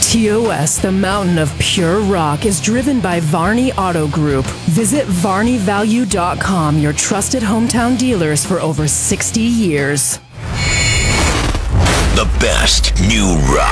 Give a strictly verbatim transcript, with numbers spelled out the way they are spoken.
T O S, the mountain of pure rock, is driven by Varney Auto Group. Visit Varney Value dot com, your trusted hometown dealers for over sixty years. The best new rock.